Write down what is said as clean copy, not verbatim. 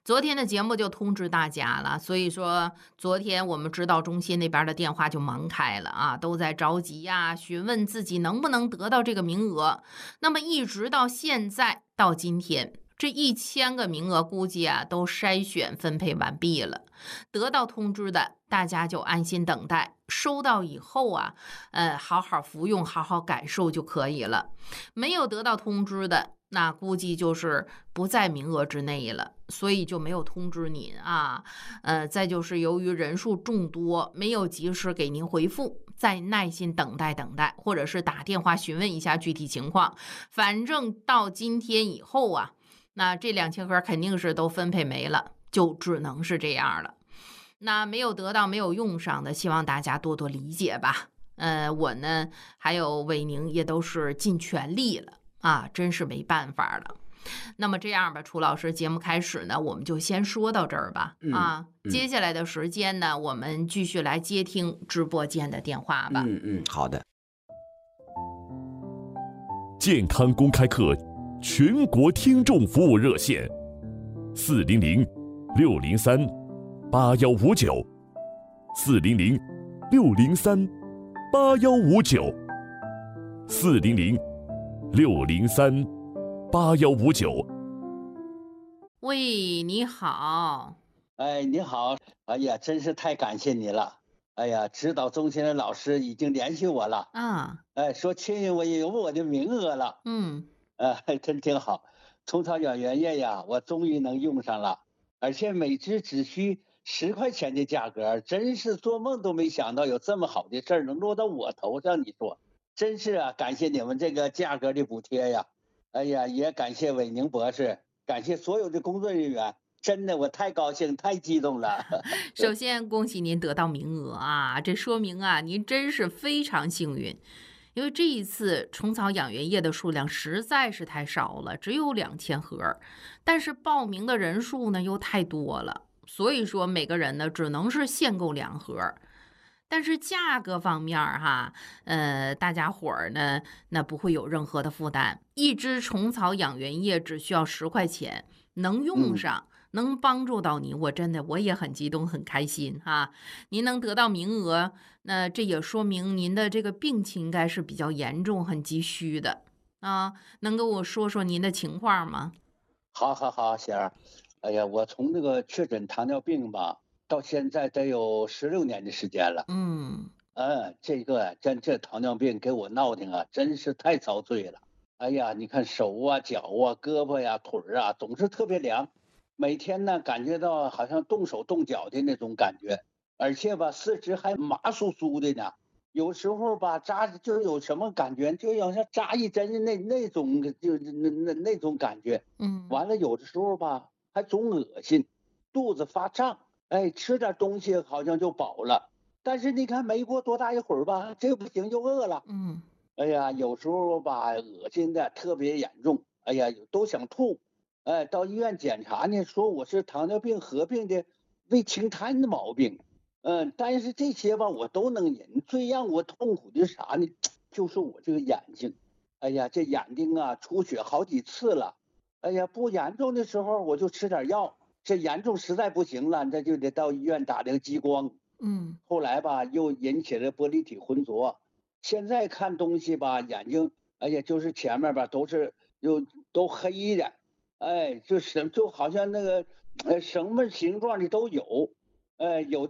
昨天的节目就通知大家了，所以说昨天我们指导中心那边的电话就忙开了啊，都在着急呀，询问自己能不能得到这个名额。那么一直到现在到今天，这1000个名额估计啊都筛选分配完毕了，得到通知的大家就安心等待，收到以后啊，好好服用，好好感受就可以了。没有得到通知的，那估计就是不在名额之内了，所以就没有通知您啊。再就是由于人数众多，没有及时给您回复，再耐心等待等待，或者是打电话询问一下具体情况。反正到今天以后啊，那这2000盒肯定是都分配没了，就只能是这样了。那没有得到、没有用上的，希望大家多多理解吧。我呢，还有伟宁也都是尽全力了啊，真是没办法了。那么这样吧，楚老师，节目开始呢，我们就先说到这儿吧。接下来的时间呢，我们继续来接听直播间的电话吧。 好的。 健康公开课全国听众服务热线400-603-8159，400-603-8159。 喂，你好。 哎，你好，哎呀，真是太感谢你了。哎呀，指导中心的老师已经联系我了，说庆幸我有我的名额了。真挺好。虫草养原液呀，我终于能用上了，而且每支只需10块钱的价格，真是做梦都没想到有这么好的事儿能落到我头上。你说，真是啊，感谢你们这个价格的补贴呀。哎呀，也感谢伟宁博士，感谢所有的工作人员。真的，我太高兴，太激动了。 首先，恭喜您得到名额啊！这说明啊，您真是非常幸运，因为这一次虫草养原液的数量实在是太少了，只有2000盒，但是报名的人数呢又太多了，所以说每个人呢只能是限购2盒。但是价格方面哈，大家伙儿呢那不会有任何的负担，一支虫草养原液只需要10块钱，能用上。能帮助到你，我也很激动，很开心哈。您能得到名额，那这也说明您的这个病情应该是比较严重、很急需的啊。能跟我说说您的情况吗？ 好，贤儿。哎呀，我从那个确诊糖尿病吧，到现在得有16年的时间了。这糖尿病给我闹的啊，真是太遭罪了。哎呀，你看手啊、脚啊、胳膊呀、腿儿啊，总是特别凉。每天呢，感觉到好像动手动脚的那种感觉，而且吧，四肢还麻酥酥的呢。有时候吧，扎就有什么感觉，就好像扎一针的那种，就那种感觉。完了，有的时候吧，还总恶心，肚子发胀。哎，吃点东西好像就饱了，但是你看没过多大一会儿吧，这不行就饿了。哎呀，有时候吧，恶心的特别严重，哎呀，都想吐。哎，到医院检查呢，说我是糖尿病合并的胃清瘫的毛病。但是这些吧我都能忍，最让我痛苦的是啥呢？就是我这个眼睛。哎呀，这眼睛啊出血好几次了。哎呀，不严重的时候我就吃点药，这严重实在不行了，那就得到医院打这个激光。后来吧又引起了玻璃体混浊，现在看东西吧眼睛，哎呀，就是前面吧都黑的。哎，就好像那个什么形状的都有。有